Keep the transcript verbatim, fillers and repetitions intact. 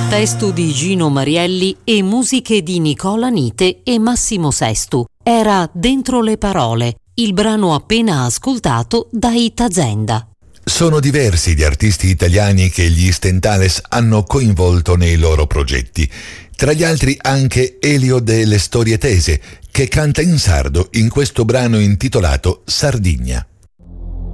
Testo di Gino Marielli e musiche di Nicola Nite e Massimo Sestu. Era Dentro le parole, il brano appena ascoltato da Itazenda. Sono diversi gli artisti italiani che gli Stentales hanno coinvolto nei loro progetti. Tra gli altri anche Elio delle Storie Tese, che canta in sardo in questo brano intitolato Sardigna.